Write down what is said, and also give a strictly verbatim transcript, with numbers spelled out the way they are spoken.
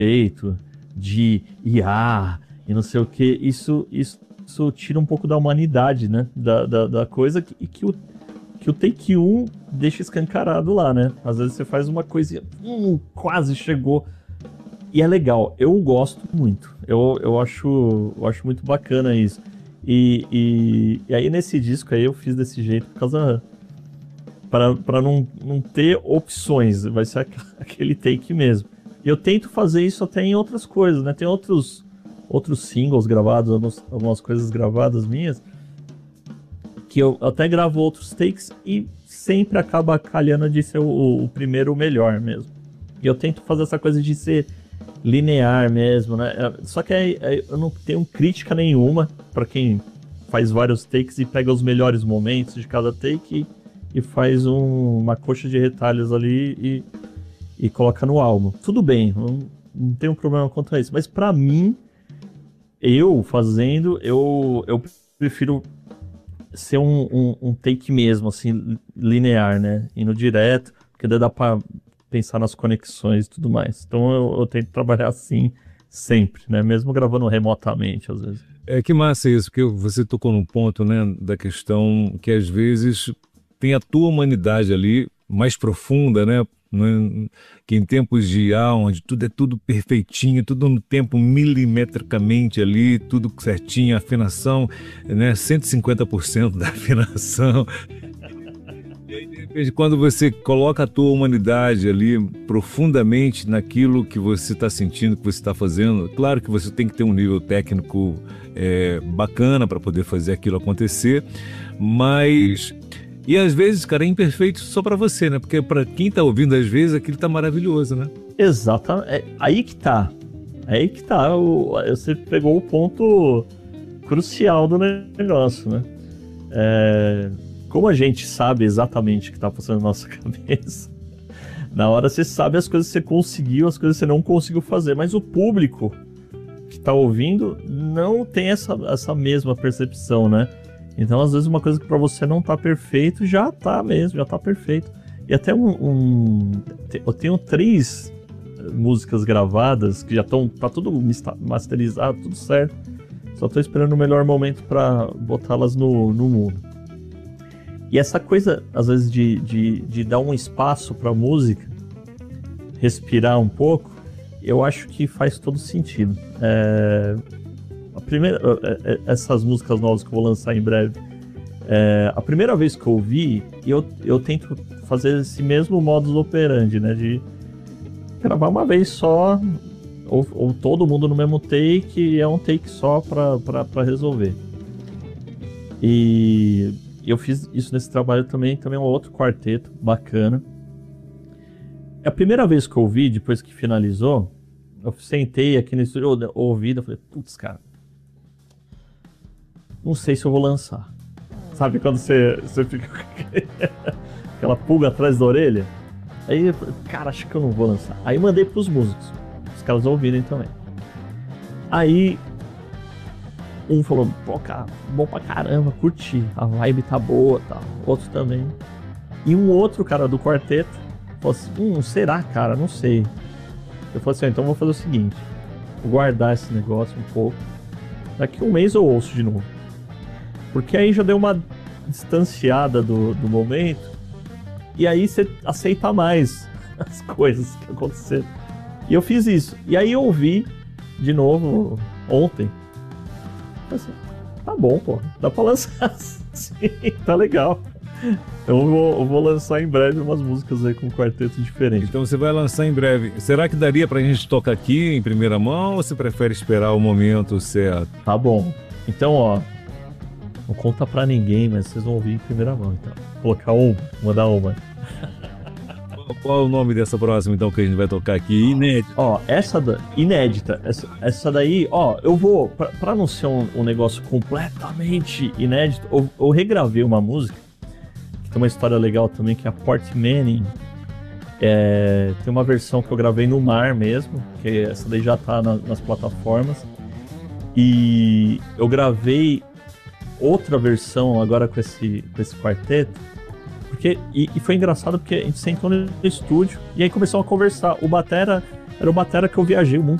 jeito, de I A e não sei o que, isso, isso, isso tira um pouco da humanidade, né? Da, da, da coisa e que o, que o take um deixa escancarado lá, né? Às vezes você faz uma coisinha, hum, quase chegou. E é legal, eu gosto muito. Eu, eu, acho, eu acho muito bacana isso. E, e, e aí nesse disco aí eu fiz desse jeito por causa... Pra, pra não, não ter opções, vai ser aquele take mesmo. E eu tento fazer isso até em outras coisas, né? Tem outros, outros singles gravados, algumas, algumas coisas gravadas minhas, que eu até gravo outros takes e sempre acaba calhando de ser o, o primeiro o melhor mesmo. E eu tento fazer essa coisa de ser linear mesmo, né? Só que aí, aí eu não tenho crítica nenhuma pra quem faz vários takes e pega os melhores momentos de cada take e, e faz um, uma coxa de retalhos ali e, e coloca no álbum. Tudo bem, não, não tenho problema quanto a isso. Mas pra mim, eu fazendo, eu, eu prefiro ser um, um, um take mesmo, assim, linear, né? Indo direto, porque daí dá pra pensar nas conexões e tudo mais. Então eu, eu tento trabalhar assim sempre, né? Mesmo gravando remotamente, às vezes. É que massa isso, porque você tocou num ponto, né, da questão que às vezes tem a tua humanidade ali mais profunda, né? Que em tempos de I A, onde tudo é tudo perfeitinho, tudo no tempo milimetricamente ali, tudo certinho, afinação, né? cento e cinquenta por cento da afinação. E aí, de repente, quando você coloca a tua humanidade ali profundamente naquilo que você está sentindo, que você está fazendo, claro que você tem que ter um nível técnico é, bacana para poder fazer aquilo acontecer, mas... E às vezes, cara, é imperfeito só pra você, né? Porque pra quem tá ouvindo, às vezes, aquilo tá maravilhoso, né? Exatamente. É aí que tá. É aí que tá. O, você pegou o ponto crucial do negócio, né? É, como a gente sabe exatamente o que tá passando na nossa cabeça, na hora você sabe as coisas que você conseguiu, as coisas que você não conseguiu fazer, mas o público que tá ouvindo não tem essa, essa mesma percepção, né? Então, às vezes, uma coisa que pra você não tá perfeito, já tá mesmo, já tá perfeito. E até um... um eu tenho três músicas gravadas que já estão... Tá tudo masterizado, tudo certo. Só tô esperando o melhor momento pra botá-las no, no mundo. E essa coisa, às vezes, de, de, de dar um espaço pra música, respirar um pouco, eu acho que faz todo sentido. É... A primeira, essas músicas novas que eu vou lançar em breve, é, a primeira vez que eu ouvi, eu, eu tento fazer esse mesmo modus operandi, né? De gravar uma vez só, ou, ou todo mundo no mesmo take, e é um take só pra, pra, pra resolver. E eu fiz isso nesse trabalho também, também é um outro quarteto bacana. A primeira vez que eu ouvi, depois que finalizou, eu sentei aqui no estúdio, eu ouvi, eu falei, putz, cara, não sei se eu vou lançar. Sabe quando você, você fica com aquela pulga atrás da orelha? Aí eu falei, cara, acho que eu não vou lançar. Aí mandei pros músicos, os caras ouvirem também. Aí um falou, pô, cara, bom pra caramba, curti, a vibe tá boa e tal. Outro também. E um outro cara do quarteto falou assim, hum, será, cara? Não sei. Eu falei assim, então vou fazer o seguinte, vou guardar esse negócio um pouco. Daqui a um mês eu ouço de novo. Porque aí já deu uma distanciada do, do momento. E aí você aceita mais as coisas que aconteceram. E eu fiz isso. E aí eu ouvi de novo ontem. Assim, tá bom, pô. Dá pra lançar. Sim, tá legal. Então eu vou, eu vou lançar em breve umas músicas aí com um quarteto diferente. Então você vai lançar em breve. Será que daria pra gente tocar aqui em primeira mão ou você prefere esperar o momento certo? Tá bom. Então, ó, não conta pra ninguém, mas vocês vão ouvir em primeira mão, então. Vou colocar um, mandar uma. Qual é o nome dessa próxima, então, que a gente vai tocar aqui? Inédita. Ó, essa da... Inédita. Essa, essa daí, ó, eu vou... Pra, pra não ser um, um negócio completamente inédito, eu, eu regravei uma música que tem uma história legal também, que é a Port Manning. É, tem uma versão que eu gravei no mar mesmo, que essa daí já tá na, nas plataformas. E eu gravei outra versão agora com esse, com esse quarteto, porque, e, e foi engraçado porque a gente sentou no estúdio e aí começou a conversar. O batera, era uma batera que eu viajei o mundo